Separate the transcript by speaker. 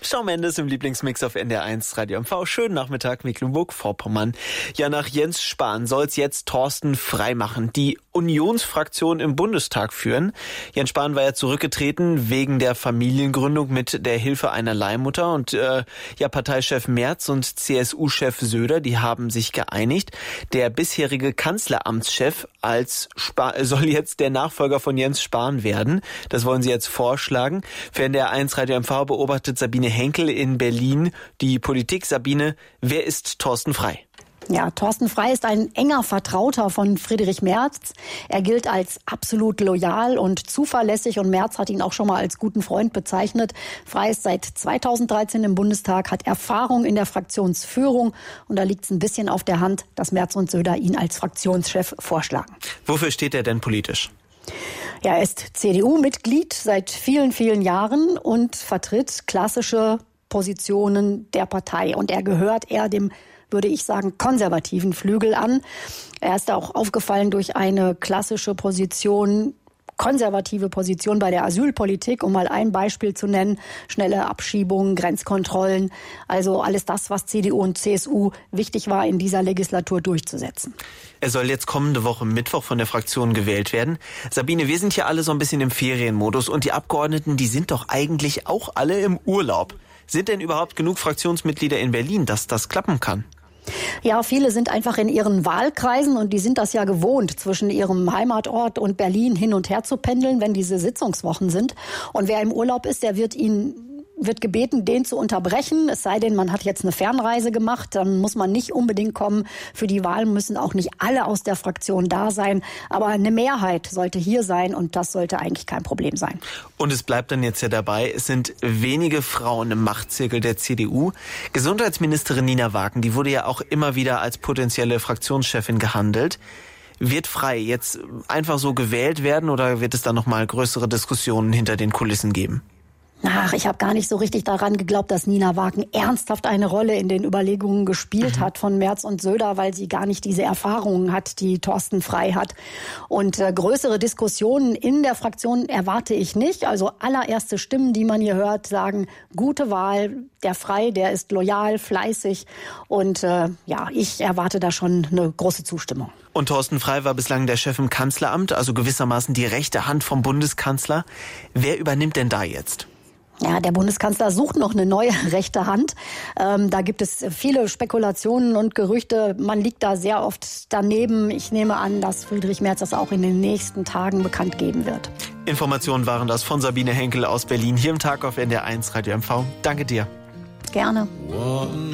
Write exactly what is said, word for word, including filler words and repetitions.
Speaker 1: Shawn Mendes im Lieblingsmix auf N D R eins Radio M V. Schönen Nachmittag, Mecklenburg-Vorpommern. Ja, nach Jens Spahn soll es jetzt Thorsten Frey machen, die Unionsfraktion im Bundestag führen. Jens Spahn war ja zurückgetreten wegen der Familiengründung mit der Hilfe einer Leihmutter. Und äh, ja, Parteichef Merz und C S U-Chef Söder, die haben sich geeinigt. Der bisherige Kanzleramtschef als Spa- soll jetzt der Nachfolger von Jens Spahn werden. Das wollen sie jetzt vorschlagen. Für N D R eins Radio M V beobachtet Sabine Henkel in Berlin die Politik. Sabine, wer ist Thorsten Frey?
Speaker 2: Ja, Thorsten Frey ist ein enger Vertrauter von Friedrich Merz. Er gilt als absolut loyal und zuverlässig und Merz hat ihn auch schon mal als guten Freund bezeichnet. Frey ist seit zweitausenddreizehn im Bundestag, hat Erfahrung in der Fraktionsführung und da liegt es ein bisschen auf der Hand, dass Merz und Söder ihn als Fraktionschef vorschlagen.
Speaker 1: Wofür steht er denn politisch?
Speaker 2: Ja, er ist C D U-Mitglied seit vielen, vielen Jahren und vertritt klassische Positionen der Partei. Und er gehört eher dem, würde ich sagen, konservativen Flügel an. Er ist auch aufgefallen durch eine klassische Position, konservative Position bei der Asylpolitik, um mal ein Beispiel zu nennen. Schnelle Abschiebungen, Grenzkontrollen, also alles das, was C D U und C S U wichtig war, in dieser Legislatur durchzusetzen.
Speaker 1: Er soll jetzt kommende Woche Mittwoch von der Fraktion gewählt werden. Sabine, wir sind hier alle so ein bisschen im Ferienmodus und die Abgeordneten, die sind doch eigentlich auch alle im Urlaub. Sind denn überhaupt genug Fraktionsmitglieder in Berlin, dass das klappen kann?
Speaker 2: Ja, viele sind einfach in ihren Wahlkreisen und die sind das ja gewohnt, zwischen ihrem Heimatort und Berlin hin und her zu pendeln, wenn diese Sitzungswochen sind. Und wer im Urlaub ist, der wird ihn wird gebeten, den zu unterbrechen. Es sei denn, man hat jetzt eine Fernreise gemacht, dann muss man nicht unbedingt kommen. Für die Wahl müssen auch nicht alle aus der Fraktion da sein. Aber eine Mehrheit sollte hier sein und das sollte eigentlich kein Problem sein.
Speaker 1: Und es bleibt dann jetzt ja dabei, es sind wenige Frauen im Machtzirkel der C D U. Gesundheitsministerin Nina Wagen, die wurde ja auch immer wieder als potenzielle Fraktionschefin gehandelt. Wird Frey jetzt einfach so gewählt werden oder wird es dann nochmal größere Diskussionen hinter den Kulissen geben?
Speaker 2: Ach, ich habe gar nicht so richtig daran geglaubt, dass Nina Wagen ernsthaft eine Rolle in den Überlegungen gespielt mhm. hat von Merz und Söder, weil sie gar nicht diese Erfahrungen hat, die Thorsten Frey hat. Und äh, größere Diskussionen in der Fraktion erwarte ich nicht. Also allererste Stimmen, die man hier hört, sagen, gute Wahl, der Frey, der ist loyal, fleißig. Und äh, ja, ich erwarte da schon eine große Zustimmung.
Speaker 1: Und Thorsten Frey war bislang der Chef im Kanzleramt, also gewissermaßen die rechte Hand vom Bundeskanzler. Wer übernimmt denn da jetzt?
Speaker 2: Ja, der Bundeskanzler sucht noch eine neue rechte Hand. Ähm, da gibt es viele Spekulationen und Gerüchte. Man liegt da sehr oft daneben. Ich nehme an, dass Friedrich Merz das auch in den nächsten Tagen bekannt geben wird.
Speaker 1: Informationen waren das von Sabine Henkel aus Berlin hier im Tag auf N D R eins Radio M V. Danke dir.
Speaker 2: Gerne.